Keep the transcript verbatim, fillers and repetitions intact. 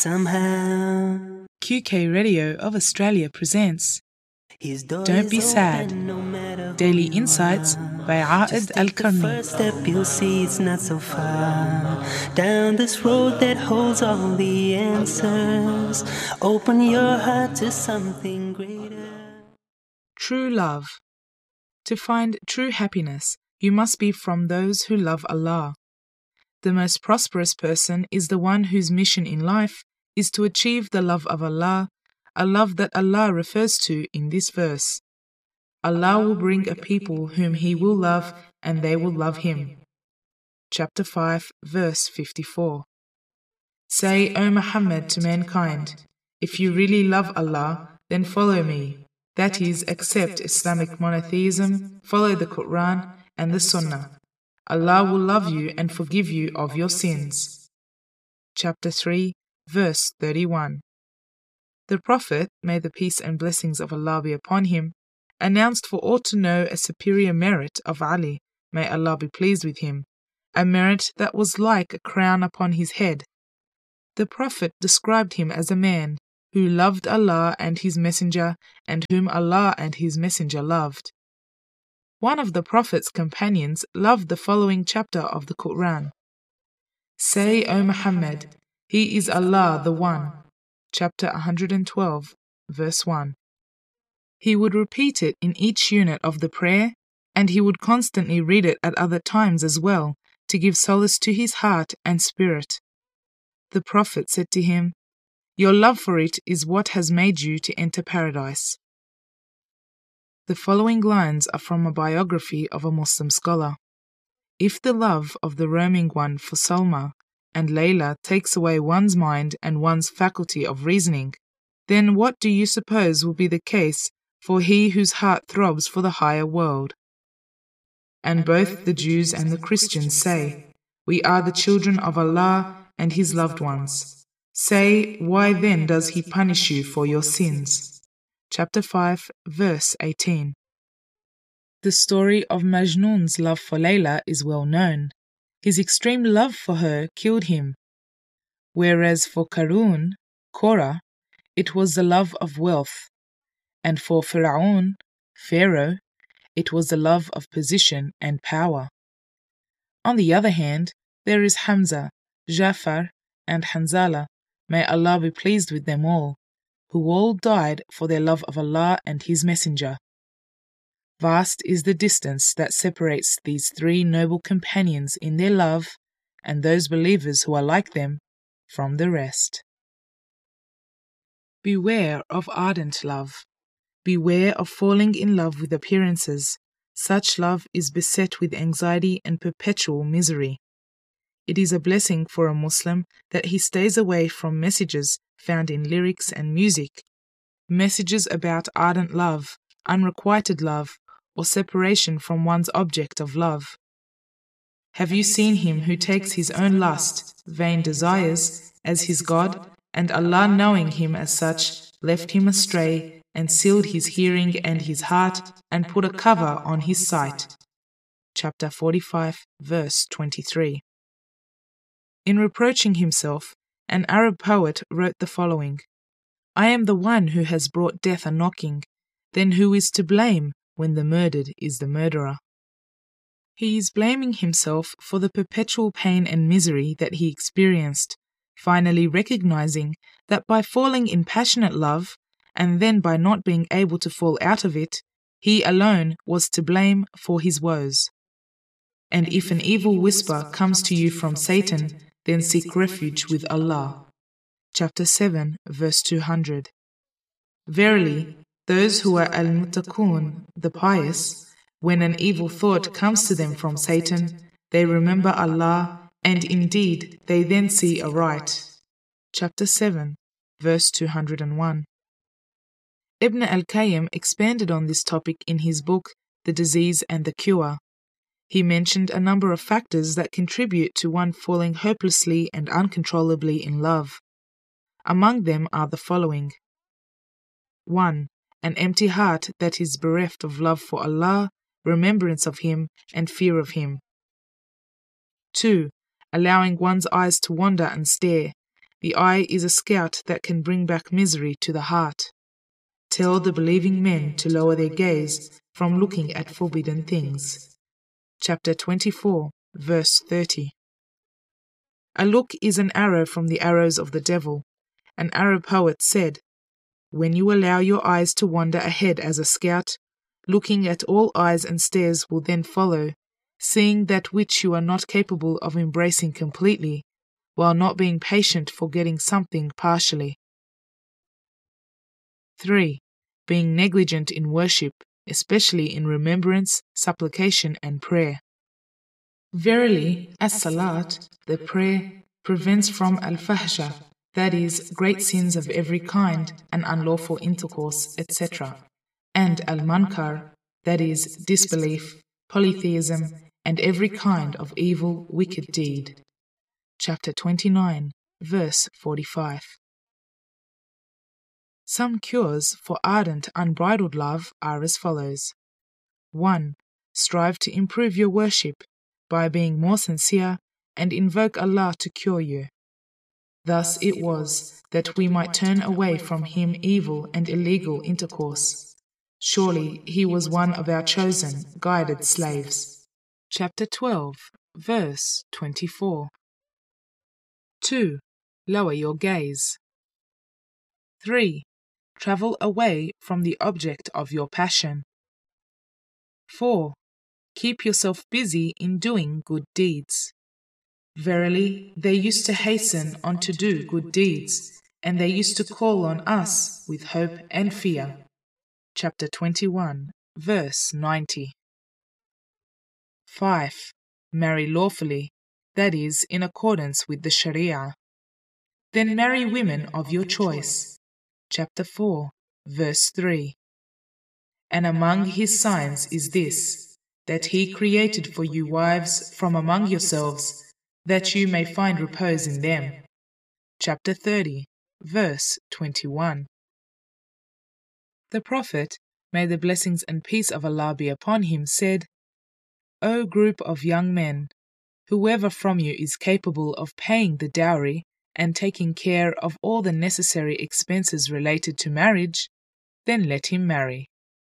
somehow. Q K Radio of Australia presents His door Don't is Be Sad. open no matter who Daily you Insights are. by Aaid Just take the Al-Karni. first step, you'll see it's not so far. Down this road that holds all the answers. Open your heart to something greater. True love. To find true happiness, you must be from those who love Allah. The most prosperous person is the one whose mission in life is to achieve the love of Allah, a love that Allah refers to in this verse. Allah will bring a people whom He will love, and they will love Him. Chapter five, verse fifty-four. Say, O Muhammad, to mankind, if you really love Allah, then follow me. That is, accept Islamic monotheism, follow the Quran and the Sunnah. Allah will love you and forgive you of your sins. Chapter three, verse thirty-one. The Prophet, may the peace and blessings of Allah be upon him, announced for all to know a superior merit of Ali, may Allah be pleased with him, a merit that was like a crown upon his head. The Prophet described him as a man who loved Allah and His Messenger, and whom Allah and His Messenger loved. One of the Prophet's companions loved the following chapter of the Quran. Say, O Muhammad, He is Allah the One. Chapter one hundred twelve, verse one. He would repeat it in each unit of the prayer, and he would constantly read it at other times as well, to give solace to his heart and spirit. The Prophet said to him, Your love for it is what has made you to enter paradise. The following lines are from a biography of a Muslim scholar. If the love of the roaming one for Salma and Layla takes away one's mind and one's faculty of reasoning, then what do you suppose will be the case for he whose heart throbs for the higher world? And both the Jews and the Christians say, We are the children of Allah and His loved ones. Say, why then does He punish you for your sins? Chapter five, verse eighteen. The story of Majnun's love for Layla is well known. His extreme love for her killed him. Whereas for Qarun, Korah, it was the love of wealth, and for Fir'aun, Pharaoh, it was the love of position and power. On the other hand, there is Hamza, Jafar, and Hanzala, may Allah be pleased with them all, who all died for their love of Allah and His Messenger. Vast is the distance that separates these three noble companions in their love, and those believers who are like them, from the rest. Beware of ardent love. Beware of falling in love with appearances. Such love is beset with anxiety and perpetual misery. It is a blessing for a Muslim that he stays away from messages found in lyrics and music, messages about ardent love, unrequited love, or separation from one's object of love. Have you seen him who takes his own lust, vain desires, as his God, and Allah, knowing him as such, left him astray, and sealed his hearing and his heart, and put a cover on his sight? Chapter forty-five, verse twenty-three. In reproaching himself, an Arab poet wrote the following: I am the one who has brought death a knocking, then who is to blame when the murdered is the murderer? He is blaming himself for the perpetual pain and misery that he experienced, finally recognizing that by falling in passionate love, and then by not being able to fall out of it, he alone was to blame for his woes. And if an evil whisper comes to you from Satan, then seek refuge with Allah. Chapter seven, verse two hundred. Verily, those who are al-muttaqun, the pious, when an evil thought comes to them from Satan, they remember Allah, and indeed they then see aright. Chapter seven, verse two hundred one. Ibn al-Qayyim expanded on this topic in his book, The Disease and the Cure. He mentioned a number of factors that contribute to one falling hopelessly and uncontrollably in love. Among them are the following. one. An empty heart that is bereft of love for Allah, remembrance of Him, and fear of Him. two. Allowing one's eyes to wander and stare, The eye is a scout that can bring back misery to the heart. Tell the believing men to lower their gaze from looking at forbidden things. Chapter twenty-four, verse thirty. A look is an arrow from the arrows of the devil. An Arab poet said, "When you allow your eyes to wander ahead as a scout, looking at all eyes and stares will then follow, seeing that which you are not capable of embracing completely, while not being patient for getting something partially." three. Being negligent in worship, especially in remembrance, supplication, and prayer. Verily, as-salat, the prayer, prevents from al-fahsha, that is, great sins of every kind, and unlawful intercourse, et cetera, and al-munkar, that is, disbelief, polytheism, and every kind of evil, wicked deed. Chapter twenty-nine, verse forty-five. Some cures for ardent, unbridled love are as follows. one. Strive to improve your worship by being more sincere and invoke Allah to cure you. Thus it was that we might turn away from him evil and illegal intercourse. Surely he was one of our chosen, guided slaves. Chapter twelve, verse twenty-four. two. Lower your gaze. three. Travel away from the object of your passion. four. Keep yourself busy in doing good deeds. Verily, they used to hasten on to do good deeds, and they used to call on us with hope and fear. Chapter twenty-one, verse ninety. five. Marry lawfully, that is, in accordance with the Sharia. Then marry women of your choice. Chapter four, verse three. And among his signs is this, that he created for you wives from among yourselves, that you may find repose in them. Chapter thirty, verse twenty-one. The Prophet, may the blessings and peace of Allah be upon him, said, O group of young men, whoever from you is capable of paying the dowry and taking care of all the necessary expenses related to marriage, then let him marry.